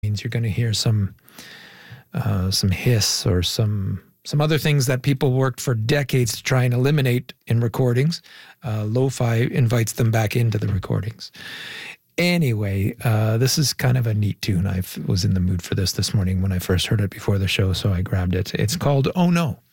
means you're going to hear some hiss or some other things that people worked for decades to try and eliminate in recordings. Lo-fi invites them back into the recordings. Anyway, this is kind of a neat tune. I was in the mood for this morning when I first heard it before the show, so I grabbed it. It's called Oh No.